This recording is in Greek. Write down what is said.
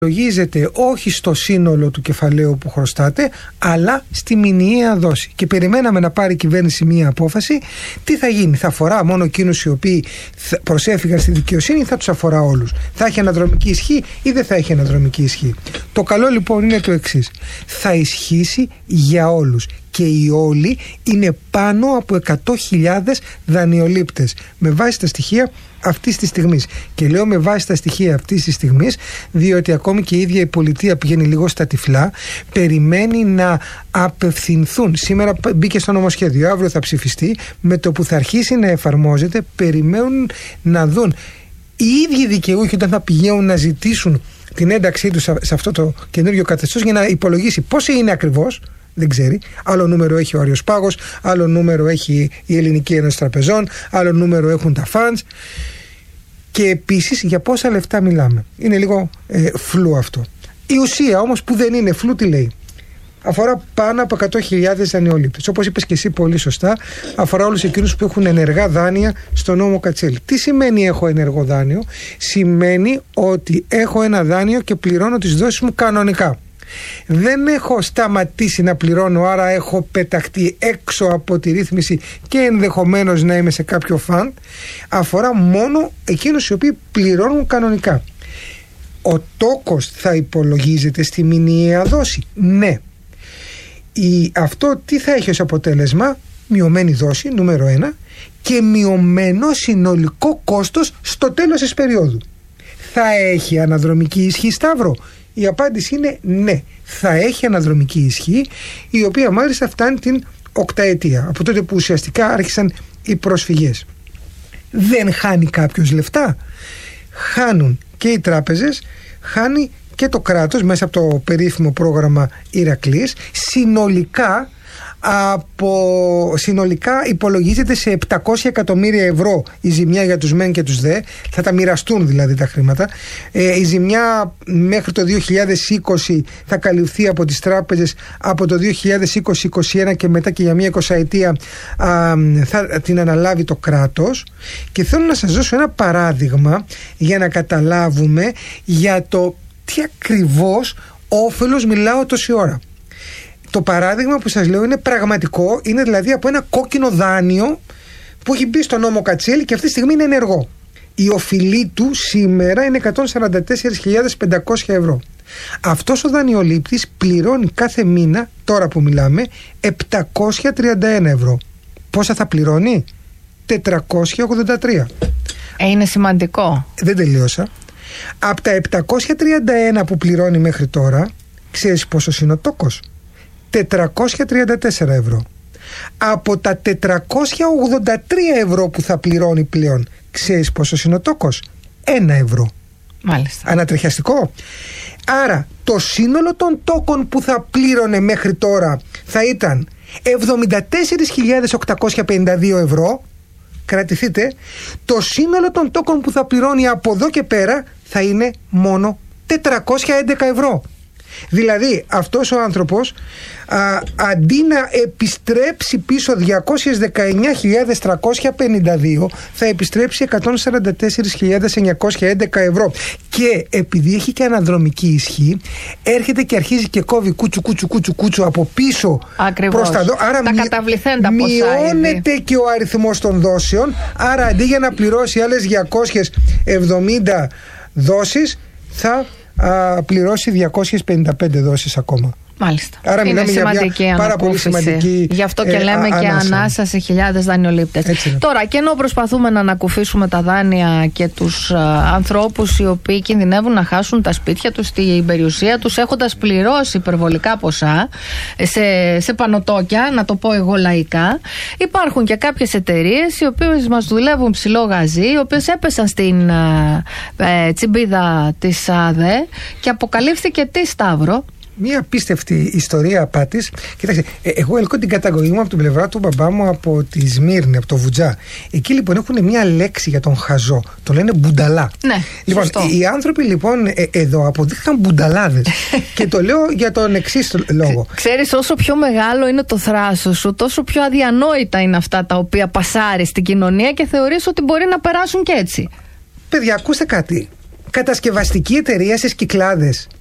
υπολογίζεται όχι στο σύνολο του κεφαλαίου που χρωστάτε, αλλά στη μηνιαία δόση. Και περιμέναμε να πάρει η κυβέρνηση μία απόφαση. Τι θα γίνει, θα αφορά μόνο εκείνους οι οποίοι προσέφυγαν στη δικαιοσύνη ή θα τους αφορά όλους? Θα έχει αναδρομική ισχύ ή δεν θα έχει αναδρομική ισχύ? Το καλό λοιπόν είναι το εξής: θα ισχύσει για όλους. Και οι όλοι είναι πάνω από 100.000 δανειολήπτες με βάση τα στοιχεία αυτής της στιγμής. Και λέω με βάση τα στοιχεία αυτής της στιγμής, διότι ακόμη και η ίδια η πολιτεία πηγαίνει λίγο στα τυφλά, περιμένει να απευθυνθούν. Σήμερα μπήκε στο νομοσχέδιο, αύριο θα ψηφιστεί. Με το που θα αρχίσει να εφαρμόζεται, περιμένουν να δουν οι ίδιοι δικαιούχοι όταν θα πηγαίνουν να ζητήσουν την ένταξή τους σε αυτό το καινούριο καθεστώς, για να υπολογίσει πόσο είναι ακριβώς. Δεν ξέρει. Άλλο νούμερο έχει ο Άριος Πάγος, άλλο νούμερο έχει η Ελληνική Ένωση Τραπεζών, άλλο νούμερο έχουν τα funds. Και επίσης για πόσα λεφτά μιλάμε. Είναι λίγο φλού αυτό. Η ουσία όμως που δεν είναι φλού, τι λέει? Αφορά πάνω από 100.000 δανειολήπτες. Όπως είπες και εσύ πολύ σωστά, αφορά όλους εκείνους που έχουν ενεργά δάνεια στο νόμο Κατσέλη. Τι σημαίνει έχω ενεργό δάνειο? Σημαίνει ότι έχω ένα δάνειο και πληρώνω τις δόσεις μου κανονικά. Δεν έχω σταματήσει να πληρώνω, άρα έχω πεταχτεί έξω από τη ρύθμιση και ενδεχομένως να είμαι σε κάποιο φαν. Αφορά μόνο εκείνους οι οποίοι πληρώνουν κανονικά. Ο τόκος θα υπολογίζεται στη μηνιαία δόση. Ναι. Αυτό τι θα έχει ως αποτέλεσμα? Μειωμένη δόση, νούμερο 1, και μειωμένο συνολικό κόστος στο τέλος της περίοδου. Θα έχει αναδρομική ισχύ, Σταύρο? Η απάντηση είναι ναι, θα έχει αναδρομική ισχύ, η οποία μάλιστα φτάνει την 8ετία, από τότε που ουσιαστικά άρχισαν οι προσφυγές. Δεν χάνει κάποιος λεφτά? Χάνουν και οι τράπεζες, χάνει και το κράτος μέσα από το περίφημο πρόγραμμα Ηρακλής. Συνολικά υπολογίζεται σε 700 εκατομμύρια ευρώ η ζημιά για τους μεν και τους δε. Θα τα μοιραστούν δηλαδή τα χρήματα. Η ζημιά μέχρι το 2020 θα καλυφθεί από τις τράπεζες. Από το 2020-2021 και μετά και για μία 20ετία θα την αναλάβει το κράτος. Και θέλω να σας δώσω ένα παράδειγμα για να καταλάβουμε για το τι ακριβώς όφελος μιλάω τόση ώρα. Το παράδειγμα που σας λέω είναι πραγματικό, είναι δηλαδή από ένα κόκκινο δάνειο που έχει μπει στο νόμο Κατσέλη και αυτή τη στιγμή είναι ενεργό. Η οφειλή του σήμερα είναι 144.500 ευρώ. Αυτός ο δανειολήπτης πληρώνει κάθε μήνα, τώρα που μιλάμε, 731 ευρώ. Πόσα θα πληρώνει? 483. Είναι σημαντικό. Δεν τελείωσα. Από τα 731 που πληρώνει μέχρι τώρα, ξέρεις πόσο είναι ο τόκος? 434 ευρώ. Από τα 483 ευρώ που θα πληρώνει πλέον, ξέρεις πόσο είναι ο τόκος? 1 ευρώ. Μάλιστα. Ανατριχιαστικό. Άρα το σύνολο των τόκων που θα πλήρωνε μέχρι τώρα θα ήταν 74.852 ευρώ. Κρατηθείτε. Το σύνολο των τόκων που θα πληρώνει από εδώ και πέρα θα είναι μόνο 411 ευρώ. Δηλαδή αυτός ο άνθρωπος αντί να επιστρέψει πίσω 219.352 θα επιστρέψει 144.911 ευρώ. Και επειδή έχει και αναδρομική ισχύ, έρχεται και αρχίζει και κόβει κούτσου από πίσω. Ακριβώς. Προς τα δω. Άρα τα καταβληθέντα ποσά μειώνεται και ο αριθμός των δόσεων. Άρα αντί για να πληρώσει άλλες 270 δόσεις θα πληρώσει 255 δόσεις ακόμα. Μάλιστα. Άρα είναι σημαντική για πάρα πολύ σημαντική. Γι' αυτό και λέμε και ανάσα σε χιλιάδες δανειολήπτες. Τώρα, και ενώ προσπαθούμε να ανακουφίσουμε τα δάνεια και τους ανθρώπους οι οποίοι κινδυνεύουν να χάσουν τα σπίτια τους, την περιουσία τους, έχοντας πληρώσει υπερβολικά ποσά σε πανωτόκια, να το πω εγώ λαϊκά, υπάρχουν και κάποιες εταιρείες οι οποίες μας δουλεύουν ψηλό γαζί, οι οποίες έπεσαν στην τσιμπίδα της ΑΔΕ και αποκαλύφθηκε τι, Σταύρο? Μια απίστευτη ιστορία απάτης. Κοιτάξτε, εγώ ελκώ την καταγωγή μου από την πλευρά του μπαμπά μου από τη Σμύρνη, από το Βουτζά. Εκεί λοιπόν έχουν μια λέξη για τον χαζό. Το λένε μπουνταλά. Ναι, λοιπόν, σωστό. Οι άνθρωποι λοιπόν εδώ αποδείχθηκαν μπουνταλάδες. Και το λέω για τον εξής λόγο. Ξέρεις, όσο πιο μεγάλο είναι το θράσος σου, τόσο πιο αδιανόητα είναι αυτά τα οποία πασάρει στην κοινωνία και θεωρείς ότι μπορεί να περάσουν και έτσι. Παιδιά, ακούστε κάτι. κατασκευαστική εταιρεία στις Κυκλάδες.